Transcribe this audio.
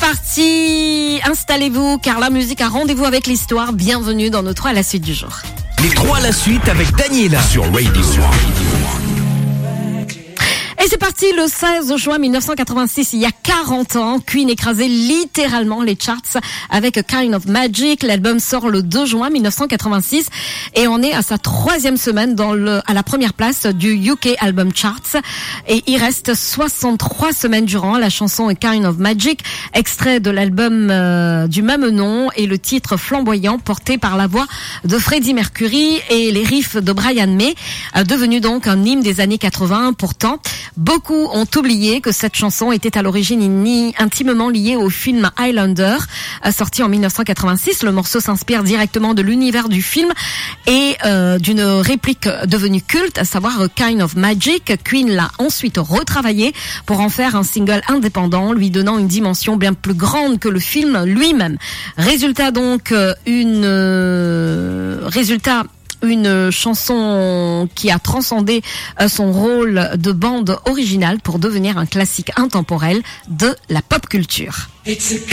parti, installez-vous car la musique a rendez-vous avec l'histoire. Bienvenue dans nos 3 à la suite du jour. Les 3 à la suite avec Daniela sur Radio 1. Et c'est parti, le 16 juin 1986, il y a 40 ans, Queen écrasait littéralement les charts avec A Kind of Magic. L'album sort le 2 juin 1986 et on est à sa 3e semaine à la première place du UK Album Charts. Et il reste 63 semaines durant. La chanson A Kind of Magic, extrait de l'album du même nom, et le titre flamboyant porté par la voix de Freddie Mercury et les riffs de Brian May, devenu donc un hymne des années 80. Pourtant, beaucoup ont oublié que cette chanson était à l'origine intimement liée au film Highlander, sorti en 1986. Le morceau s'inspire directement de l'univers du film et d'une réplique devenue culte, à savoir A Kind of Magic. Queen l'a ensuite retravaillé pour en faire un single indépendant, lui donnant une dimension bien plus grande que le film lui-même. Résultat donc une chanson qui a transcendé son rôle de bande originale pour devenir un classique intemporel de la pop culture. It's a